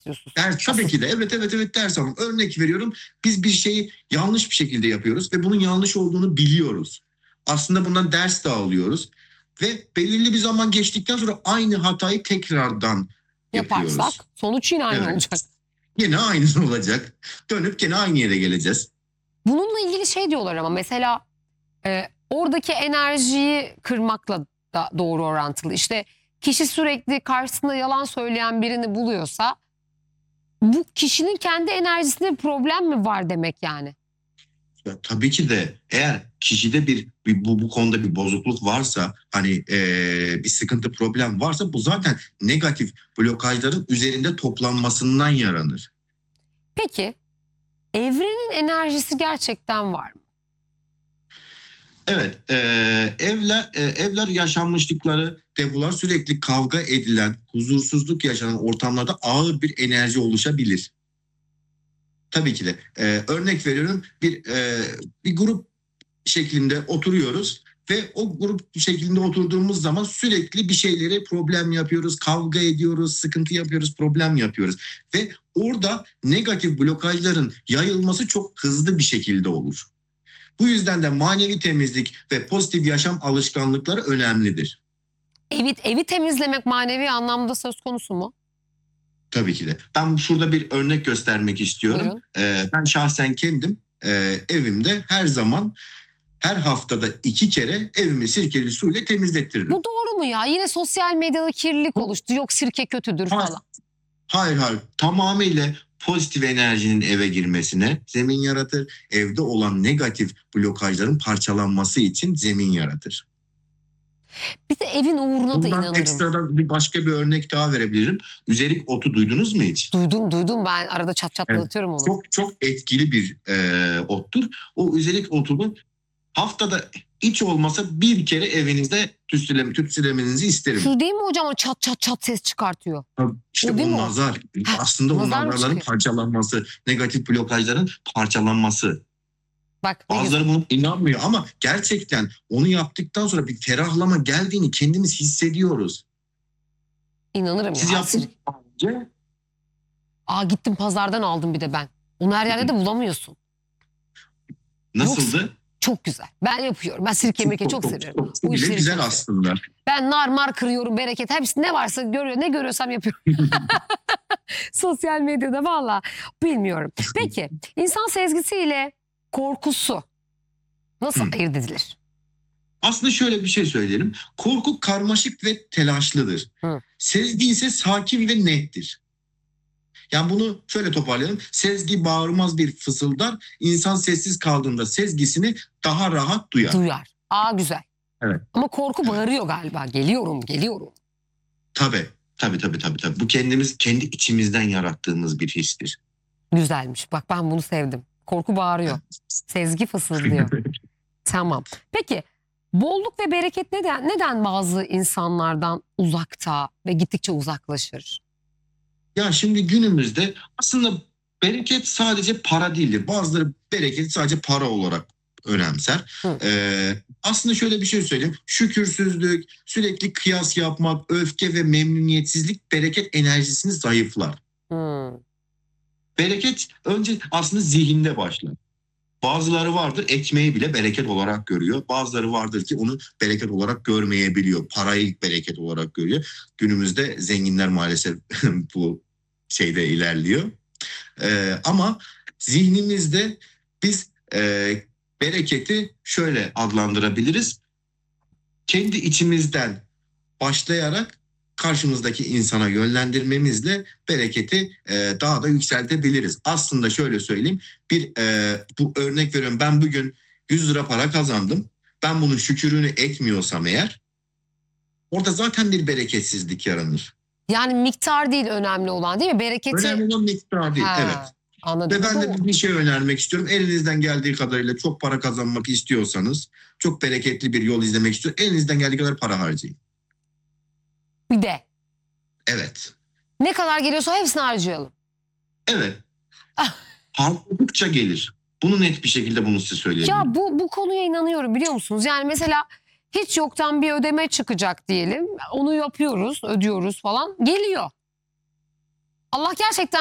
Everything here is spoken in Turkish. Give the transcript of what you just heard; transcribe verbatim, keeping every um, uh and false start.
diyorsunuz. Ders, tabii ki de evet evet evet ders alın. Örnek veriyorum, biz bir şeyi yanlış bir şekilde yapıyoruz ve bunun yanlış olduğunu biliyoruz. Aslında bundan ders de alıyoruz ve belirli bir zaman geçtikten sonra aynı hatayı tekrardan yapıyoruz. Yaparsak sonuç yine aynı Evet. olacak. Yine aynısı olacak. Dönüp gene aynı yere geleceğiz. Bununla ilgili şey diyorlar ama mesela e, oradaki enerjiyi kırmakla da doğru orantılı. İşte kişi sürekli karşısında yalan söyleyen birini buluyorsa bu kişinin kendi enerjisinde bir problem mi var demek yani? Ya, tabii ki de eğer kişide bir, bir bu, bu konuda bir bozukluk varsa, hani eee, bir sıkıntı, problem varsa, bu zaten negatif blokajların üzerinde toplanmasından yaranır. Peki evrenin enerjisi gerçekten var mı? Evet, eee, evler eee, evler yaşanmışlıkları, depolar, sürekli kavga edilen, huzursuzluk yaşanan ortamlarda ağır bir enerji oluşabilir. Tabii ki de. Eee, örnek veriyorum, bir eee, bir grup şeklinde oturuyoruz ve o grup şeklinde oturduğumuz zaman sürekli bir şeyleri problem yapıyoruz, kavga ediyoruz, sıkıntı yapıyoruz, problem yapıyoruz ve orada negatif blokajların yayılması çok hızlı bir şekilde olur. Bu yüzden de manevi temizlik ve pozitif yaşam alışkanlıkları önemlidir. Evi, evi temizlemek manevi anlamda söz konusu mu? Tabii ki de. Ben şurada bir örnek göstermek istiyorum. Buyurun. Ee, ben şahsen kendim e, evimde her zaman, her haftada iki kere evimi sirkeli suyla temizlettiririm. Bu doğru mu ya? Yine sosyal medyada kirlilik oluştu. Yok sirke kötüdür Hayır. falan. Hayır hayır, tamamıyla pozitif enerjinin eve girmesine zemin yaratır. Evde olan negatif blokajların parçalanması için zemin yaratır. Bir de evin uğruna da Bundan inanırım. ekstradan bir başka bir örnek daha verebilirim. Üzerik otu duydunuz mu hiç? Duydum duydum, ben arada çat çat Evet. dağıtıyorum onu. Çok çok etkili bir e, ottur. O üzerik otunu haftada hiç olmasa bir kere evinizde tütsüleme, tütsülemenizi isterim. Şu değil mi hocam, o çat çat çat ses çıkartıyor? İşte O değil o mi o? nazar. Heh, Aslında o nazar mı nazarların çıkıyor? parçalanması, negatif blokajların parçalanması. Bak ne güzel. Bazıları buna inanmıyor ama gerçekten onu yaptıktan sonra bir ferahlama geldiğini kendimiz hissediyoruz. İnanırım Siz ya. yaptınız Sirke. mı önce? Aa, gittim pazardan aldım bir de ben. Onu her yerde de bulamıyorsun. Nasıldı? Çok güzel. Ben yapıyorum. Ben sirke mirke çok, çok, seviyorum. çok, Bu bile işleri güzel çok aslında. Ben nar mar kırıyorum, bereket. Hepsi ne varsa görüyor. Ne görüyorsam yapıyorum. Sosyal medyada valla bilmiyorum. Peki insan sezgisiyle korkusu nasıl Hı. ayırt edilir? Aslında şöyle bir şey söyleyelim. Korku karmaşık ve telaşlıdır. Hı. Sezgi ise sakin ve nettir. Yani bunu şöyle toparlayalım. Sezgi bağırmaz bir fısıldar. İnsan sessiz kaldığında sezgisini daha rahat duyar. Duyar. Aa, güzel. Evet. Ama korku bağırıyor galiba. Geliyorum, geliyorum. Tabii, tabii, tabii, tabii, tabii. Bu kendimiz, kendi içimizden yarattığımız bir histir. Güzelmiş. Bak ben bunu sevdim. Korku bağırıyor. Sezgi fısıldıyor. Tamam. Peki bolluk ve bereket neden neden bazı insanlardan uzakta ve gittikçe uzaklaşır? Ya şimdi günümüzde aslında bereket sadece para değildir. Bazıları bereketi sadece para olarak önemser. Hı. Ee, aslında şöyle bir şey söyleyeyim. Şükürsüzlük, sürekli kıyas yapmak, öfke ve memnuniyetsizlik bereket enerjisini zayıflar. Hmm. Bereket önce aslında zihinde başlar. Bazıları vardır ekmeği bile bereket olarak görüyor. Bazıları vardır ki onu bereket olarak görmeyebiliyor. Parayı bereket olarak görüyor. Günümüzde zenginler maalesef bu şeyde ilerliyor. Ee, ama zihnimizde biz e, bereketi şöyle adlandırabiliriz. Kendi içimizden başlayarak karşımızdaki insana yönlendirmemizle bereketi e, daha da yükseltebiliriz. Aslında şöyle söyleyeyim, bir e, bu örnek veriyorum, ben bugün yüz lira para kazandım. Ben bunun şükürünü etmiyorsam eğer, orada zaten bir bereketsizlik yaranır. Yani miktar değil önemli olan, değil mi? Bereketi... Önemli olan miktar değil, Ha, evet. anladım. Ve ben de Doğru. bir şey önermek istiyorum. Elinizden geldiği kadarıyla çok para kazanmak istiyorsanız, çok bereketli bir yol izlemek istiyorsanız, elinizden geldiği kadar para harcayın. Bir de Evet. ne kadar geliyorsa hepsini harcayalım. Evet. Ah. Harcadıkça gelir. Bunu net bir şekilde bunu size söyleyebilirim. Ya bu, bu konuya inanıyorum, biliyor musunuz? Yani mesela hiç yoktan bir ödeme çıkacak diyelim. Onu yapıyoruz, ödüyoruz falan. Geliyor. Allah gerçekten